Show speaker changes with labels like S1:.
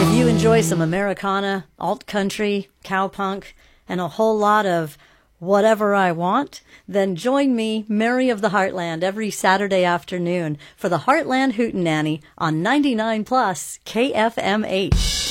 S1: If you enjoy some Americana, alt country, cowpunk, and a whole lot of whatever I want, then join me, Mary of the Heartland, every Saturday afternoon for the Heartland Hootenanny on 99 Plus KFMH.